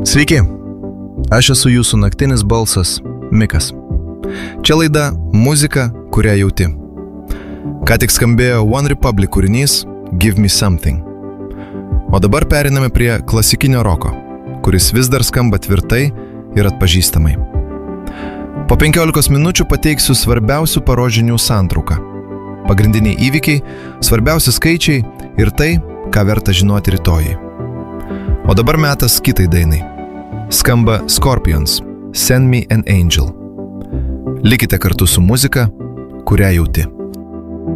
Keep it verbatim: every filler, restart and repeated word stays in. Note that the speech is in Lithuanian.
Sveiki, aš esu jūsų naktinis balsas, Mikas. Čia laida Muzika, kurią jauti. Ką tik skambėjo One Republic kūrinys Give Me Something. O dabar periname prie klasikinio roko, kuris vis dar skamba tvirtai ir atpažįstamai. Po penkiolikos minučių pateiksiu svarbiausių parodžinių santrauką. Pagrindiniai įvykiai, svarbiausi skaičiai ir tai, ką verta žinoti rytojai. O dabar metas kitai dainai. Skamba Scorpions, Send Me an Angel. Likite kartu su muzika, kurią jauti.